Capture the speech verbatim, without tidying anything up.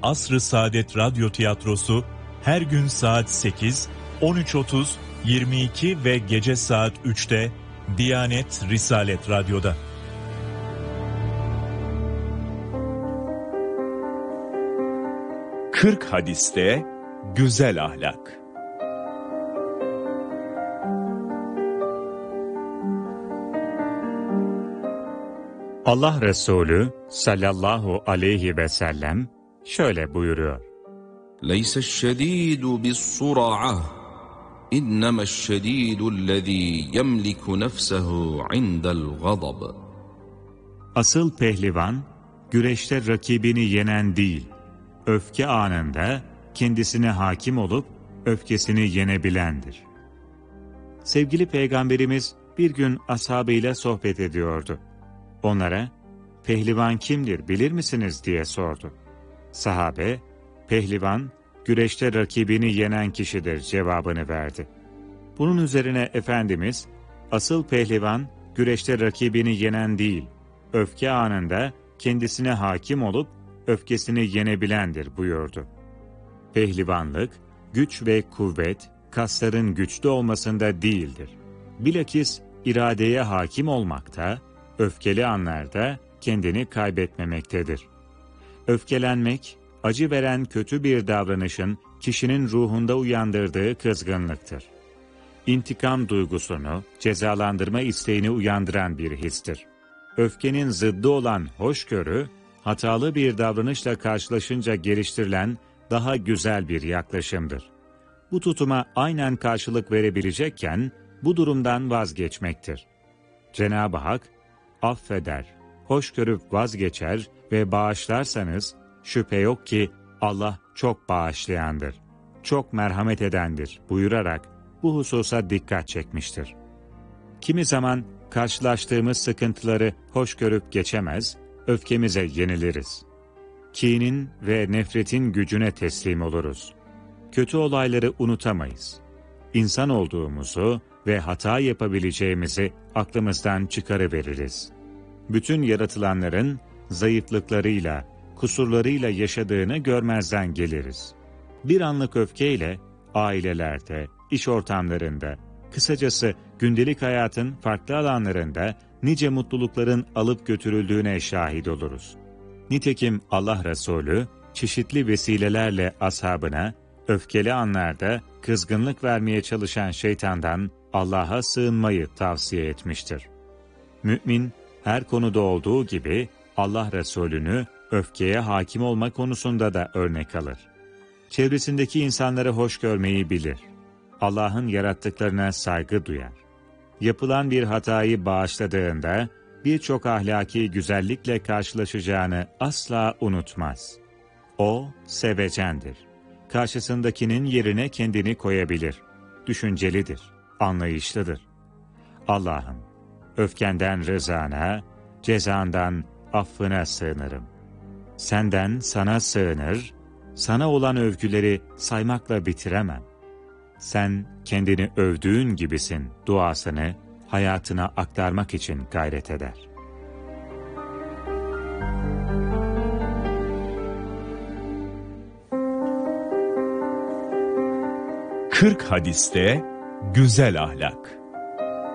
Asr-ı Saadet Radyo Tiyatrosu her gün saat sekiz, on üç otuz, yirmi iki ve gece saat üçte Diyanet Risalet Radyo'da. kırk hadiste güzel ahlak. Allah Resulü sallallahu aleyhi ve sellem şöyle buyuruyor. Leyse'ş-şedîdu bis-sur'ah, inneme'ş-şedîdu'llezî yemliku nefsehu indel-gazab. Asıl pehlivan, güreşte rakibini yenen değil, öfke anında kendisine hakim olup öfkesini yenebilendir. Sevgili Peygamberimiz bir gün ashabıyla sohbet ediyordu. Onlara, pehlivan kimdir bilir misiniz diye sordu. Sahabe, pehlivan, güreşte rakibini yenen kişidir cevabını verdi. Bunun üzerine Efendimiz, asıl pehlivan, güreşte rakibini yenen değil, öfke anında kendisine hakim olup öfkesini yenebilendir buyurdu. Pehlivanlık, güç ve kuvvet, kasların güçlü olmasında değildir. Bilakis iradeye hakim olmakta, öfkeli anlarda kendini kaybetmemektedir. Öfkelenmek, acı veren kötü bir davranışın kişinin ruhunda uyandırdığı kızgınlıktır. İntikam duygusunu, cezalandırma isteğini uyandıran bir histir. Öfkenin zıddı olan hoşgörü, hatalı bir davranışla karşılaşınca geliştirilen daha güzel bir yaklaşımdır. Bu tutuma aynen karşılık verebilecekken bu durumdan vazgeçmektir. Cenab-ı Hak, affeder, hoş görüp vazgeçer ve bağışlarsanız, şüphe yok ki Allah çok bağışlayandır, çok merhamet edendir buyurarak bu hususa dikkat çekmiştir. Kimi zaman karşılaştığımız sıkıntıları hoş görüp geçemez, öfkemize yeniliriz. Kinin ve nefretin gücüne teslim oluruz. Kötü olayları unutamayız. İnsan olduğumuzu ve hata yapabileceğimizi aklımızdan çıkarıveririz. Bütün yaratılanların zayıflıklarıyla, kusurlarıyla yaşadığını görmezden geliriz. Bir anlık öfkeyle ailelerde, iş ortamlarında, kısacası gündelik hayatın farklı alanlarında nice mutlulukların alıp götürüldüğüne şahit oluruz. Nitekim Allah Resulü çeşitli vesilelerle ashabına öfkeli anlarda kızgınlık vermeye çalışan şeytandan Allah'a sığınmayı tavsiye etmiştir. Mümin her konuda olduğu gibi Allah Resulü'nü öfkeye hakim olma konusunda da örnek alır. Çevresindeki insanları hoş görmeyi bilir. Allah'ın yarattıklarına saygı duyar. Yapılan bir hatayı bağışladığında birçok ahlaki güzellikle karşılaşacağını asla unutmaz. O sevecendir. Karşısındakinin yerine kendini koyabilir. Düşüncelidir, anlayışlıdır. Allah'ım, öfkenden rızana, cezandan affına sığınırım. Senden sana sığınır, sana olan övgüleri saymakla bitiremem. Sen kendini övdüğün gibisin duasını hayatına aktarmak için gayret eder. kırk hadiste güzel ahlak.